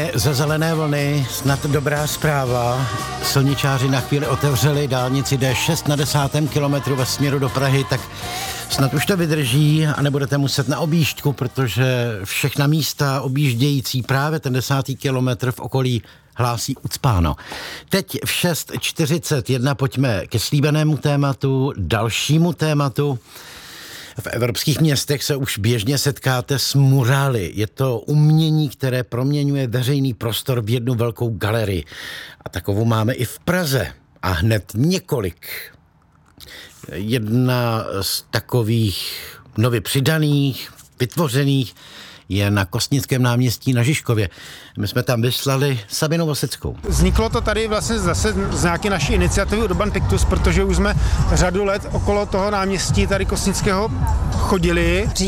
Zdravíme ze Zelené vlny, snad dobrá zpráva. Silničáři na chvíli otevřeli dálnici D6 na 10. kilometru ve směru do Prahy, tak snad už to vydrží a nebudete muset na objížďku, protože všechna místa objíždějící právě ten 10. kilometr v okolí hlásí ucpáno. Teď v 6:41 pojďme ke slíbenému tématu, dalšímu tématu. V evropských městech se už běžně setkáte s murály. Je to umění, které proměňuje veřejný prostor v jednu velkou galerii. A takovou máme i v Praze. A hned několik. Jedna z takových nově přidaných, vytvořených je na Kostnickém náměstí na Žižkově. My jsme tam vyslali Sabinu Voseckou. Vzniklo to tady vlastně zase z nějaké naší iniciativy Urban Pictus, protože už jsme řadu let okolo toho náměstí tady Kostnického chodili.